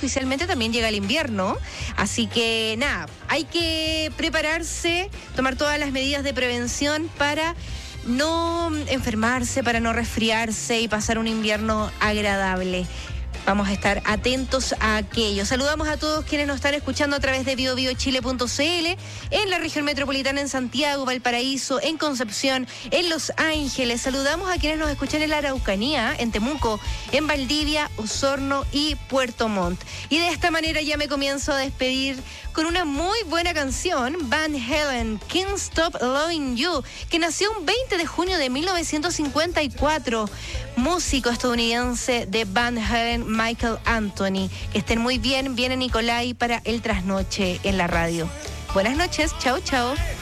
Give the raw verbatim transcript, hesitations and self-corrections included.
oficialmente también llega el invierno. Así que nada, hay que prepararse, tomar todas las medidas de prevención para no enfermarse, para no resfriarse y pasar un invierno agradable. Vamos a estar atentos a aquello. Saludamos a todos quienes nos están escuchando a través de bio bio chile punto c l, en la región metropolitana, en Santiago, Valparaíso, en Concepción, en Los Ángeles. Saludamos a quienes nos escuchan en la Araucanía, en Temuco, en Valdivia, Osorno y Puerto Montt. Y de esta manera ya me comienzo a despedir con una muy buena canción, Van Halen, Can't Stop Loving You, que nació un veinte de junio de mil novecientos cincuenta y cuatro. Músico estadounidense de Van Halen, Michael Anthony. Que estén muy bien. Viene Nicolai para el trasnoche en la radio. Buenas noches. Chao, chao.